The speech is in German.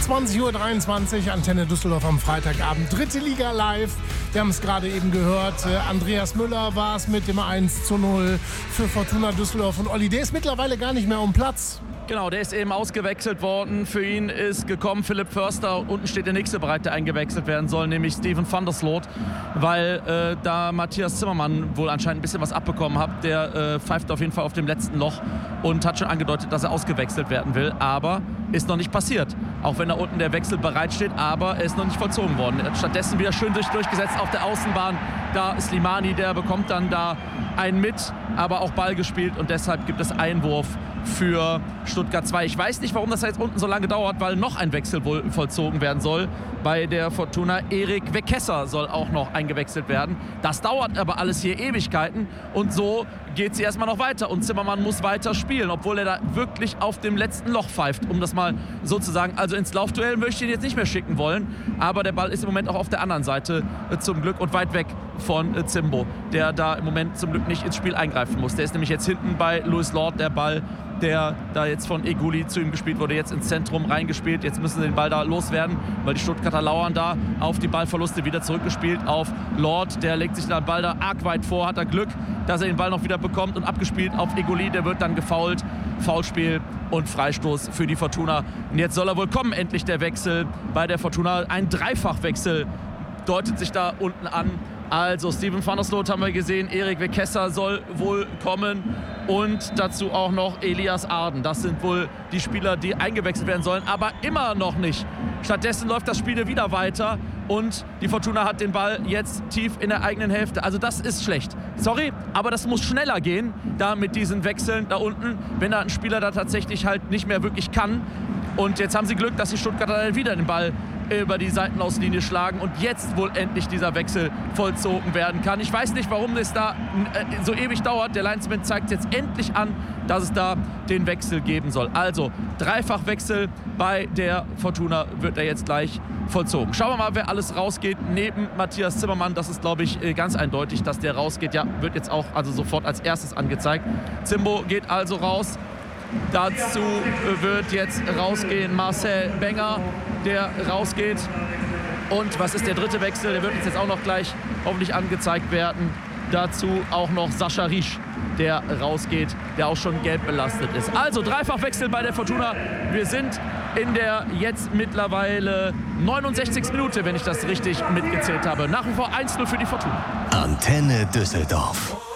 20:23 Uhr, Antenne Düsseldorf am Freitagabend. Dritte Liga live. Wir haben es gerade eben gehört. Andreas Müller war es mit dem 1:0 für Fortuna Düsseldorf. Und Olli, der ist mittlerweile gar nicht mehr um Platz. Genau, der ist eben ausgewechselt worden. Für ihn ist gekommen Philipp Förster. Unten steht der nächste bereit, der eingewechselt werden soll, nämlich Steven van der Sloot. Weil da Matthias Zimmermann wohl anscheinend ein bisschen was abbekommen hat. Der pfeift auf jeden Fall auf dem letzten Loch und hat schon angedeutet, dass er ausgewechselt werden will. Aber ist noch nicht passiert. Auch wenn da unten der Wechsel bereitsteht, aber er ist noch nicht vollzogen worden. Er hat stattdessen wieder schön durchgesetzt auf der Außenbahn. Da ist Slimani, der bekommt dann da einen mit, aber auch Ball gespielt. Und deshalb gibt es Einwurf für Stuttgart 2. Ich weiß nicht, warum das jetzt unten so lange dauert, weil noch ein Wechsel wohl vollzogen werden soll. Bei der Fortuna Erik Wekesser soll auch noch eingewechselt werden. Das dauert aber alles hier Ewigkeiten und so geht sie erstmal noch weiter. Und Zimmermann muss weiter spielen, obwohl er da wirklich auf dem letzten Loch pfeift, um das mal so zu sagen. Also ins Laufduell möchte ich ihn jetzt nicht mehr schicken wollen, aber der Ball ist im Moment auch auf der anderen Seite zum Glück und weit weg von Zimbo, der da im Moment zum Glück nicht ins Spiel eingreifen muss. Der ist nämlich jetzt hinten bei Louis Lord, der Ball, der da jetzt von Eguli zu ihm gespielt wurde, jetzt ins Zentrum reingespielt. Jetzt müssen sie den Ball da loswerden, weil die Stuttgarter lauern da auf die Ballverluste, wieder zurückgespielt auf Lord. Der legt sich den Ball da arg weit vor, hat er Glück, dass er den Ball noch wieder bekommt und abgespielt auf Eguli. Der wird dann gefoult. Foulspiel und Freistoß für die Fortuna. Und jetzt soll er wohl kommen, endlich der Wechsel bei der Fortuna. Ein Dreifachwechsel deutet sich da unten an. Also Steven van der Sloot haben wir gesehen, Erik Wekesser soll wohl kommen und dazu auch noch Elias Arden. Das sind wohl die Spieler, die eingewechselt werden sollen, aber immer noch nicht. Stattdessen läuft das Spiel wieder weiter und die Fortuna hat den Ball jetzt tief in der eigenen Hälfte. Also das ist schlecht. Sorry, aber das muss schneller gehen, da mit diesen Wechseln da unten, wenn da ein Spieler da tatsächlich halt nicht mehr wirklich kann. Und jetzt haben sie Glück, dass die Stuttgarter dann wieder den Ball über die Seitenauslinie schlagen und jetzt wohl endlich dieser Wechsel vollzogen werden kann. Ich weiß nicht, warum es da so ewig dauert. Der Linesman zeigt jetzt endlich an, dass es da den Wechsel geben soll. Also Dreifachwechsel bei der Fortuna wird er jetzt gleich vollzogen. Schauen wir mal, wer alles rausgeht neben Matthias Zimmermann. Das ist, glaube ich, ganz eindeutig, dass der rausgeht. Ja, wird jetzt auch also sofort als erstes angezeigt. Zimbo geht also raus. Dazu wird jetzt rausgehen Marcel Benger, der rausgeht. Und was ist der dritte Wechsel? Der wird uns jetzt auch noch gleich hoffentlich angezeigt werden. Dazu auch noch Sascha Riesch, der rausgeht, der auch schon gelb belastet ist. Also Dreifachwechsel bei der Fortuna. Wir sind in der jetzt mittlerweile 69. Minute, wenn ich das richtig mitgezählt habe. Nach wie vor 1:0 für die Fortuna. Antenne Düsseldorf.